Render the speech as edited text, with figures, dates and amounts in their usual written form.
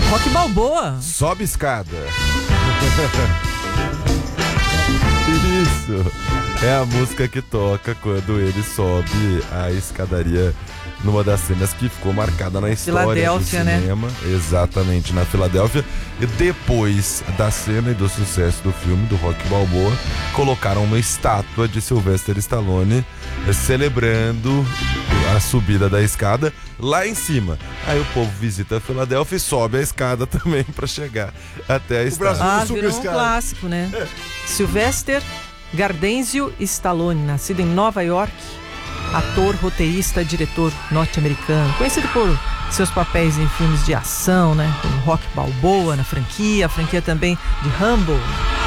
Rock Balboa. Sobe escada. Isso. É a música que toca quando ele sobe a escadaria numa das cenas que ficou marcada na história do cinema. Né? Exatamente, na Filadélfia. E depois da cena e do sucesso do filme, do Rock Balboa, colocaram uma estátua de Sylvester Stallone celebrando a subida da escada lá em cima. Aí o povo visita a Filadélfia e sobe a escada também para chegar até a estátua. Virou um clássico, né? Sylvester Gardenzio Stallone, nascido em Nova York, ator, roteirista, diretor norte-americano, conhecido por seus papéis em filmes de ação, né? Como Rock Balboa na franquia, a franquia também de Rambo,